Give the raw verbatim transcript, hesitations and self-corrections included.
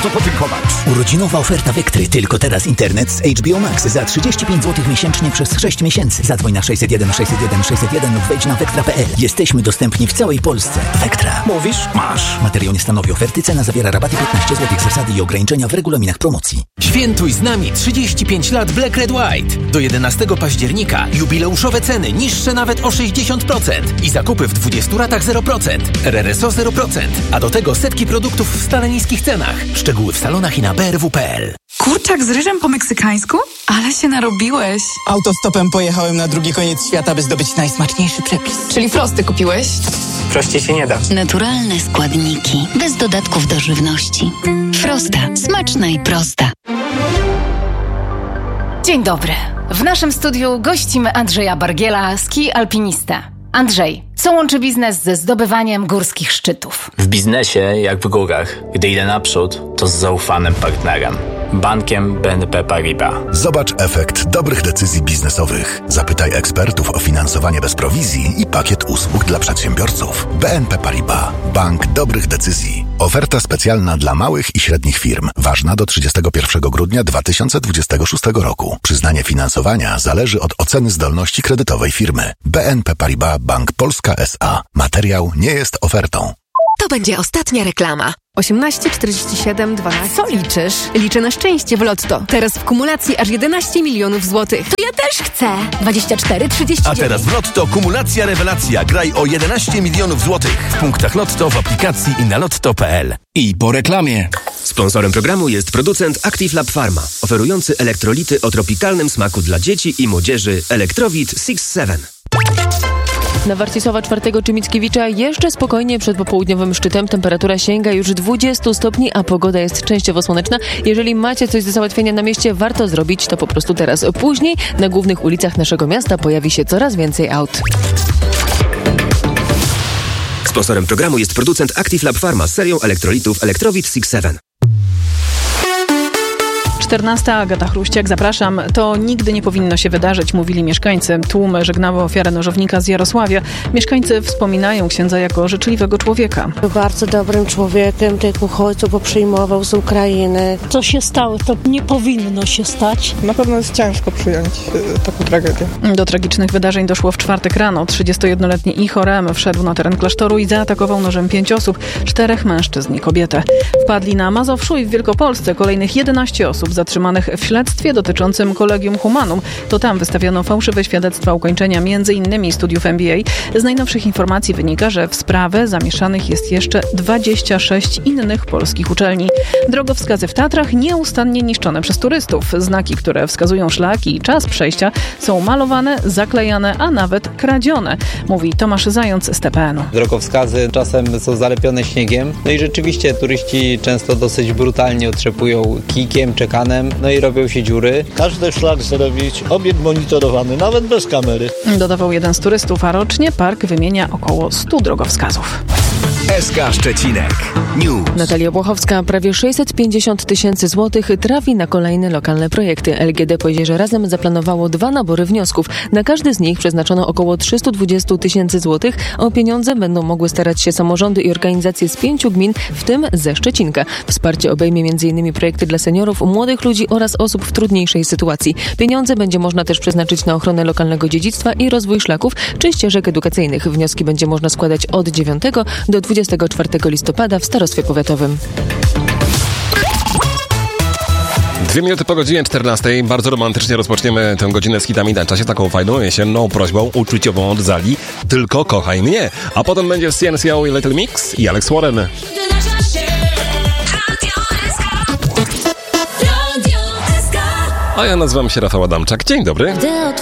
co podziękować. Urodzinowa oferta Vectry. Tylko teraz internet z H B O Max za trzydzieści pięć złotych miesięcznie przez sześć miesięcy. Zadzwoń na sześćset jeden sześćset jeden sześćset jeden lub wejdź na vectra kropka p l. Jesteśmy dostępni w całej Polsce. Vectra. Mówisz? Masz. Materiał nie stanowi oferty. Cena zawiera rabaty piętnaście złotych. Zasady i ograniczenia w regulaminach promocji. Świętuj z nami trzydzieści pięć lat Black Red White. Do jedenastego października jubileuszowe ceny niższe nawet o sześćdziesiąt procent i zakupy w dwudziestu ratach zero procent. R R S O zero procent. A do tego setki produktów w stale niskich cenach. Szczegóły w salonach i na b r w kropka p l. Kurczak z ryżem po meksykańsku? Ale się narobiłeś. Autostopem pojechałem na drugi koniec świata, by zdobyć najsmaczniejszy przepis. Czyli frosty kupiłeś? Prościej się nie da. Naturalne składniki, bez dodatków do żywności. Frosta. Smaczna i prosta. Dzień dobry. W naszym studiu gościmy Andrzeja Bargiela, ski alpinista. Andrzej, co łączy biznes ze zdobywaniem górskich szczytów? W biznesie, jak w górach, gdy idę naprzód, to z zaufanym partnerem. Bankiem B N P Paribas. Zobacz efekt dobrych decyzji biznesowych. Zapytaj ekspertów o finansowanie bez prowizji i pakiet usług dla przedsiębiorców. B N P Paribas. Bank dobrych decyzji. Oferta specjalna dla małych i średnich firm. Ważna do trzydziestego pierwszego grudnia dwa tysiące dwudziestego szóstego roku. Przyznanie finansowania zależy od oceny zdolności kredytowej firmy. B N P Paribas Bank Polska S A. Materiał nie jest ofertą. To będzie ostatnia reklama. osiemnaście czterdzieści siedem dwanaście. Co liczysz? Liczę na szczęście w Lotto. Teraz w kumulacji aż jedenaście milionów złotych. To ja też chcę. dwadzieścia cztery trzydzieści dziewięć. A teraz w Lotto kumulacja rewelacja. Graj o jedenaście milionów złotych. W punktach Lotto, w aplikacji i na lotto kropka p l. I po reklamie. Sponsorem programu jest producent Active Lab Pharma, oferujący elektrolity o tropikalnym smaku dla dzieci i młodzieży Elektrowit sześć siedem. Na Warcisława czwartego czy Mickiewicza jeszcze spokojnie przed popołudniowym szczytem. Temperatura sięga już dwudziestu stopni, a pogoda jest częściowo słoneczna. Jeżeli macie coś do załatwienia na mieście, warto zrobić to po prostu teraz. Później na głównych ulicach naszego miasta pojawi się coraz więcej aut. Sponsorem programu jest producent Active Lab Pharma z serią elektrolitów Elektrowit sześć siedem. czternasta. Agata Chruściak, zapraszam. To nigdy nie powinno się wydarzyć, mówili mieszkańcy. Tłumy żegnały ofiarę nożownika z Jarosławia. Mieszkańcy wspominają księdza jako życzliwego człowieka. Był bardzo dobrym człowiekiem, tych uchodźców poprzyjmował z Ukrainy. Co się stało, to nie powinno się stać. Na pewno jest ciężko przyjąć y, taką tragedię. Do tragicznych wydarzeń doszło w czwartek rano. trzydziestojednoletni Ichorem wszedł na teren klasztoru i zaatakował nożem pięć osób, czterech mężczyzn i kobietę. Wpadli na Mazowszu i w Wielkopolsce kolejnych jedenaście osób zatrzymanych w śledztwie dotyczącym Collegium Humanum. To tam wystawiono fałszywe świadectwa ukończenia między innymi studiów M B A. Z najnowszych informacji wynika, że w sprawę zamieszanych jest jeszcze dwadzieścia sześć innych polskich uczelni. Drogowskazy w Tatrach nieustannie niszczone przez turystów. Znaki, które wskazują szlaki i czas przejścia, są malowane, zaklejane, a nawet kradzione, mówi Tomasz Zając z T P N-u. Drogowskazy czasem są zalepione śniegiem, no i rzeczywiście turyści często dosyć brutalnie otrzepują kijkiem, czekanem, no i robią się dziury. Każdy szlak zrobić, obiekt monitorowany, nawet bez kamery. Dodawał jeden z turystów, a rocznie park wymienia około stu drogowskazów. S K Szczecinek News. Natalia Błochowska, prawie sześćset pięćdziesiąt tysięcy złotych trafi na kolejne lokalne projekty. L G D powiedzie, że razem zaplanowało dwa nabory wniosków. Na każdy z nich przeznaczono około trzysta dwadzieścia tysięcy złotych. O pieniądze będą mogły starać się samorządy i organizacje z pięciu gmin, w tym ze Szczecinka. Wsparcie obejmie między innymi projekty dla seniorów, młodych ludzi oraz osób w trudniejszej sytuacji. Pieniądze będzie można też przeznaczyć na ochronę lokalnego dziedzictwa i rozwój szlaków czy ścieżek edukacyjnych. Wnioski będzie można składać od dziewiątego do dwudziestego czwartego listopada w starostwie powiatowym. Dwie minuty po godzinie czternastej. Bardzo romantycznie rozpoczniemy tę godzinę z hitami na czasie, taką fajną, jesienną prośbą uczuciową od Zali. Tylko kochaj mnie. A potem będzie C N C O i Little Mix i Alex Warren. A ja nazywam się Rafał Adamczak. Dzień dobry.